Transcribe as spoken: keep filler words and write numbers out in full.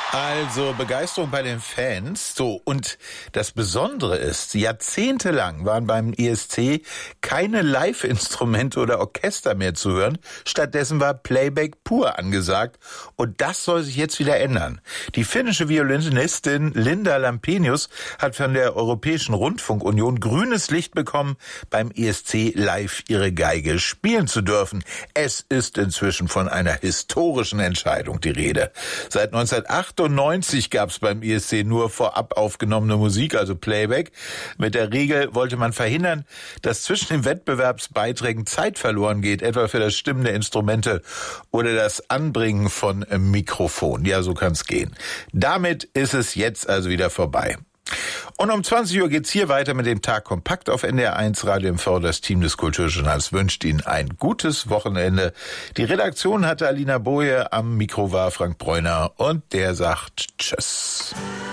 Also Begeisterung bei den Fans. So, und das Besondere ist, jahrzehntelang waren beim I S C keine Live-Instrumente oder Orchester mehr zu hören. Stattdessen war Playback pur angesagt. Und das soll sich jetzt wieder ändern. Die finnische Violinistin Linda Lampenius hat von der Europäischen Rundfunkunion grünes Licht bekommen, beim I S C live ihre Geige spielen zu dürfen. Es ist inzwischen von einer historischen Entscheidung die Rede. Seit neunzehnhundertachtundneunzig gab es beim I S C nur vorab aufgenommene Musik, also Playback. Mit der Regel wollte man verhindern, dass zwischen den Wettbewerbsbeiträgen Zeit verloren geht, etwa für das Stimmen der Instrumente oder das Anbringen von Mikrofon. Ja, so kann es gehen. Damit ist es jetzt also wieder vorbei. Und um zwanzig Uhr geht's hier weiter mit dem Tag Kompakt auf N D R eins Radio M V. Das Team des Kulturjournals wünscht Ihnen ein gutes Wochenende. Die Redaktion hatte Alina Boje, am Mikro war Frank Bräuner und der sagt Tschüss.